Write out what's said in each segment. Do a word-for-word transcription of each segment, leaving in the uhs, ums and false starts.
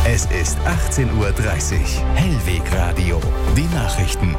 Es ist achtzehn Uhr dreißig. Hellweg Radio. Die Nachrichten.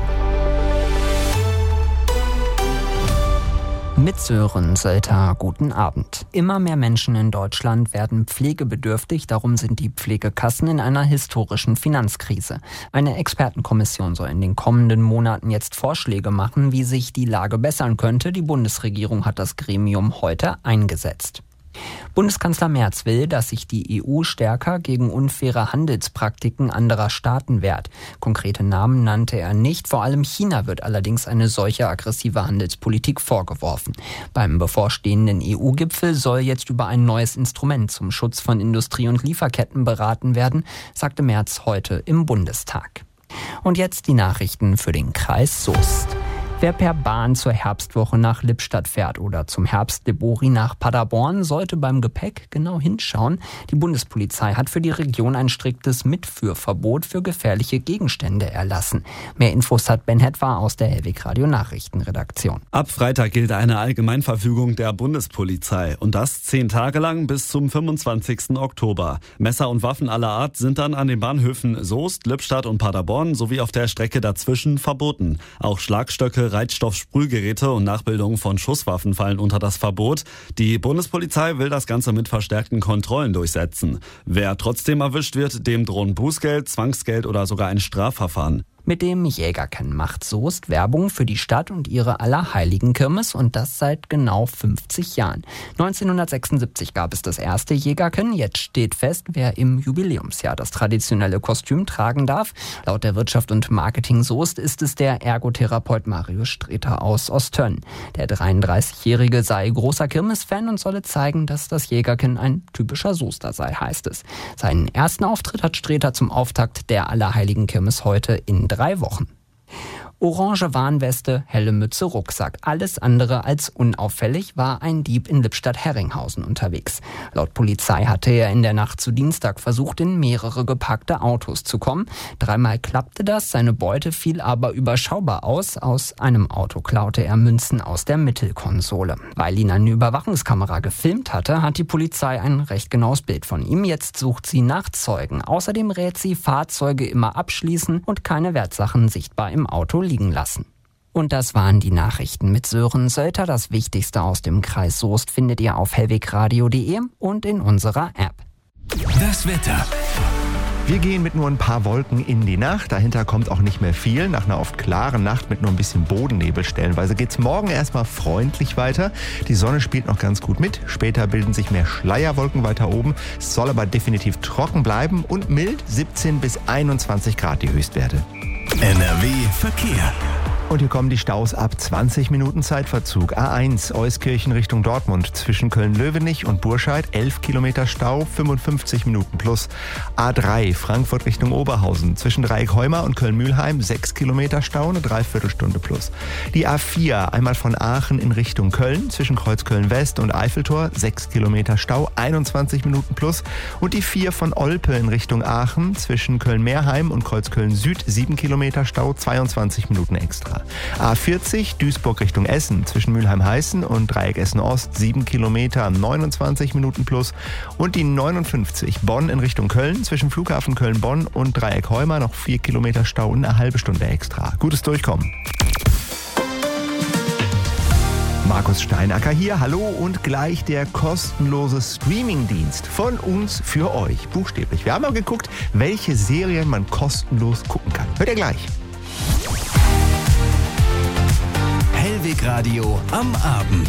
Mit Sören Sölter, guten Abend. Immer mehr Menschen in Deutschland werden pflegebedürftig, darum sind die Pflegekassen in einer historischen Finanzkrise. Eine Expertenkommission soll in den kommenden Monaten jetzt Vorschläge machen, wie sich die Lage bessern könnte. Die Bundesregierung hat das Gremium heute eingesetzt. Bundeskanzler Merz will, dass sich die E U stärker gegen unfaire Handelspraktiken anderer Staaten wehrt. Konkrete Namen nannte er nicht, vor allem China wird allerdings eine solche aggressive Handelspolitik vorgeworfen. Beim bevorstehenden E U-Gipfel soll jetzt über ein neues Instrument zum Schutz von Industrie- und Lieferketten beraten werden, sagte Merz heute im Bundestag. Und jetzt die Nachrichten für den Kreis Soest. Wer per Bahn zur Herbstwoche nach Lippstadt fährt oder zum Herbstlibori nach Paderborn, sollte beim Gepäck genau hinschauen. Die Bundespolizei hat für die Region ein striktes Mitführverbot für gefährliche Gegenstände erlassen. Mehr Infos hat Ben Hetwa aus der Hellweg Radio Nachrichtenredaktion. Ab Freitag gilt eine Allgemeinverfügung der Bundespolizei und das zehn Tage lang bis zum fünfundzwanzigsten Oktober. Messer und Waffen aller Art sind dann an den Bahnhöfen Soest, Lippstadt und Paderborn sowie auf der Strecke dazwischen verboten. Auch Schlagstöcke, Reizstoffsprühgeräte und Nachbildungen von Schusswaffen fallen unter das Verbot. Die Bundespolizei will das Ganze mit verstärkten Kontrollen durchsetzen. Wer trotzdem erwischt wird, dem drohen Bußgeld, Zwangsgeld oder sogar ein Strafverfahren. Mit dem Jägerken macht Soest Werbung für die Stadt und ihre Allerheiligenkirmes und das seit genau fünfzig Jahren. neunzehnhundertsechsundsiebzig gab es das erste Jägerken. Jetzt steht fest, wer im Jubiläumsjahr das traditionelle Kostüm tragen darf. Laut der Wirtschaft und Marketing Soest ist es der Ergotherapeut Marius Streter aus Ostönn. Der dreiunddreißigjährige sei großer Kirmesfan und solle zeigen, dass das Jägerken ein typischer Soester sei, heißt es. Seinen ersten Auftritt hat Streter zum Auftakt der Allerheiligenkirmes heute in drei Wochen. Orange Warnweste, helle Mütze, Rucksack. Alles andere als unauffällig war ein Dieb in Lippstadt-Herringhausen unterwegs. Laut Polizei hatte er in der Nacht zu Dienstag versucht, in mehrere geparkte Autos zu kommen. Dreimal klappte das, seine Beute fiel aber überschaubar aus. Aus einem Auto klaute er Münzen aus der Mittelkonsole. Weil ihn eine Überwachungskamera gefilmt hatte, hat die Polizei ein recht genaues Bild von ihm. Jetzt sucht sie nach Zeugen. Außerdem rät sie, Fahrzeuge immer abschließen und keine Wertsachen sichtbar im Auto liegen lassen. Und das waren die Nachrichten mit Sören Sölter. Das Wichtigste aus dem Kreis Soest findet ihr auf hellwegradio punkt de und in unserer App. Das Wetter. Wir gehen mit nur ein paar Wolken in die Nacht. Dahinter kommt auch nicht mehr viel. Nach einer oft klaren Nacht mit nur ein bisschen Bodennebel stellenweise geht's morgen erstmal freundlich weiter. Die Sonne spielt noch ganz gut mit. Später bilden sich mehr Schleierwolken weiter oben. Es soll aber definitiv trocken bleiben und mild, siebzehn bis einundzwanzig Grad die Höchstwerte. N R W Verkehr. Und hier kommen die Staus ab zwanzig Minuten Zeitverzug. A eins Euskirchen Richtung Dortmund zwischen Köln-Löwenich und Burscheid elf Kilometer Stau, fünfundfünfzig Minuten plus. A drei Frankfurt Richtung Oberhausen zwischen Dreieck-Heuma und Köln-Mühlheim sechs Kilometer Stau, eine Dreiviertelstunde plus. Die A vier einmal von Aachen in Richtung Köln zwischen Kreuzköln-West und Eiffeltor sechs Kilometer Stau, einundzwanzig Minuten plus. Und die vier von Olpe in Richtung Aachen zwischen Köln-Meerheim und Kreuzköln-Süd sieben Kilometer Stau, zweiundzwanzig Minuten extra. A vierzig Duisburg Richtung Essen zwischen Mülheim-Heißen und Dreieck Essen-Ost sieben Kilometer, neunundzwanzig Minuten plus. Und die neunundfünfzig Bonn in Richtung Köln zwischen Flughafen Köln-Bonn und Dreieck Heuma noch vier Kilometer Stau und eine halbe Stunde extra. Gutes Durchkommen. Markus Steinacker hier, hallo und gleich der kostenlose Streamingdienst von uns für euch, buchstäblich. Wir haben mal geguckt, welche Serien man kostenlos gucken kann. Hört ihr gleich. Hellweg Radio am Abend.